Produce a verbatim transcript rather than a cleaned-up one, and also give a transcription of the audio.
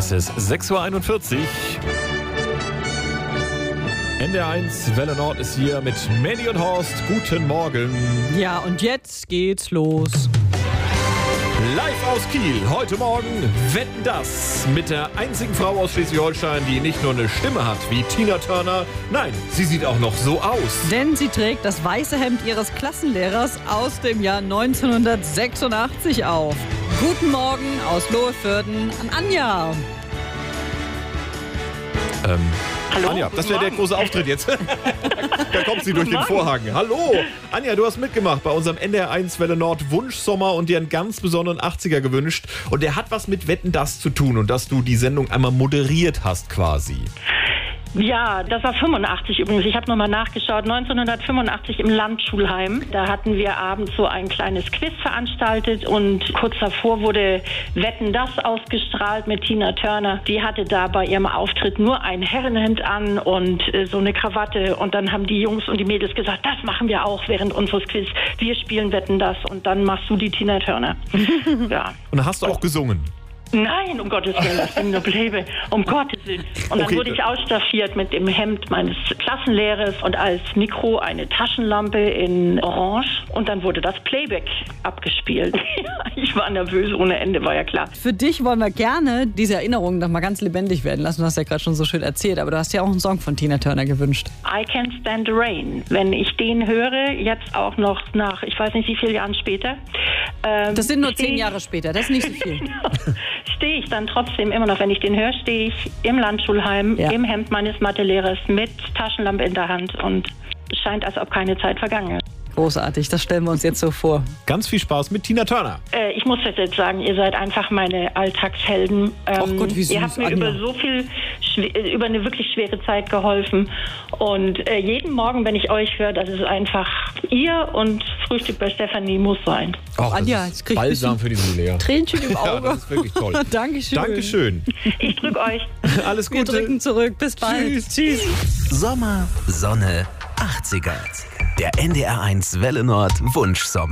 Es ist sechs Uhr einundvierzig. N D R eins Welle Nord ist hier mit Mandy und Horst. Guten Morgen. Ja, und jetzt geht's los. Live aus Kiel. Heute Morgen Wetten, das mit der einzigen Frau aus Schleswig-Holstein, die nicht nur eine Stimme hat wie Tina Turner. Nein, sie sieht auch noch so aus. Denn sie trägt das weiße Hemd ihres Klassenlehrers aus dem Jahr neunzehnhundertsechsundachtzig auf. Guten Morgen aus Lohefürden an Anja. Ähm, Hallo, Anja, das wäre der große Auftritt jetzt. Da kommt sie durch den Morgen. Vorhang. Hallo, Anja, du hast mitgemacht bei unserem N D R eins Welle Nord Wunschsommer und dir einen ganz besonderen achtziger gewünscht. Und der hat was mit Wetten, das zu tun und dass du die Sendung einmal moderiert hast quasi. Ja, das war fünfundachtzig übrigens. Ich habe nochmal nachgeschaut. neunzehnhundertfünfundachtzig im Landschulheim. Da hatten wir abends so ein kleines Quiz veranstaltet und kurz davor wurde Wetten, das ausgestrahlt mit Tina Turner. Die hatte da bei ihrem Auftritt nur ein Herrenhemd an und äh, so eine Krawatte. Und dann haben die Jungs und die Mädels gesagt, das machen wir auch während unseres Quiz. Wir spielen Wetten, das und dann machst du die Tina Turner. Ja. Und da hast du auch gesungen. Nein, um Gottes Willen, das bin nur Bleibe. Um Gottes Willen. Und dann Okay. wurde ich ausstaffiert mit dem Hemd meines Klassenlehrers und als Mikro eine Taschenlampe in Orange. Und dann wurde das Playback abgespielt. Ich war nervös ohne Ende, war ja klar. Für dich wollen wir gerne diese Erinnerungen noch mal ganz lebendig werden lassen. Du hast ja gerade schon so schön erzählt, aber du hast ja auch einen Song von Tina Turner gewünscht. I Can't Stand the Rain. Wenn ich den höre, jetzt auch noch nach, ich weiß nicht wie viele Jahren später. Ähm, Das sind nur steh zehn ich- Jahre später, das ist nicht so viel. Stehe ich dann trotzdem immer noch, wenn ich den höre, stehe ich im Landschulheim, Ja. im Hemd meines Mathelehrers mit Taschenlampe in der Hand und es scheint, als ob keine Zeit vergangen ist. Großartig, das stellen wir uns jetzt so vor. Ganz viel Spaß mit Tina Turner. Äh, ich muss jetzt sagen, ihr seid einfach meine Alltagshelden. Ähm, Ach Gott, wie süß, ihr habt mir Anja. über so viel, schw- äh, über eine wirklich schwere Zeit geholfen. Und äh, jeden Morgen, wenn ich euch höre, das ist einfach ihr und Frühstück bei Stefanie muss sein. Och, Anja, das jetzt ist krieg ich ein Balsam für die Seele. Ja. Tränchen im Ja, Auge. das ist wirklich toll. Dankeschön. Dankeschön. Ich drücke euch. Alles Wir Gute. drücken zurück. Bis bald. Tschüss. Tschüss. Sommer, Sonne, achtziger. Der N D R eins Welle Nord Wunschsommer.